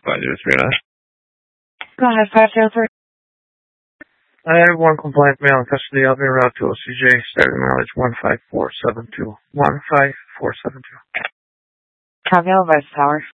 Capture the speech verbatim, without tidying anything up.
five zero three nine. Go ahead, five zero three. I have one compliant male in custody of me route to O C J, starting mileage one five four seven two. one five four seven two. Copy, Vice Tower.